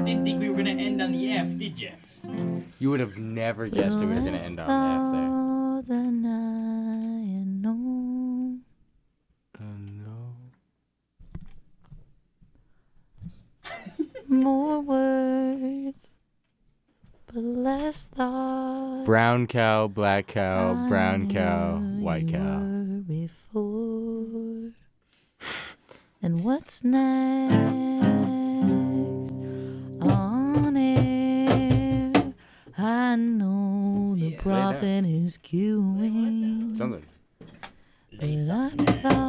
didn't think we were gonna end on the F, did you? You would have never guessed that we were going to end on the F there. The night and no. No. More words, but less thought. Brown cow, black cow, I brown cow, knew white you cow. were before. And what's next on air? I know the prophet is queuing. Something. But I thought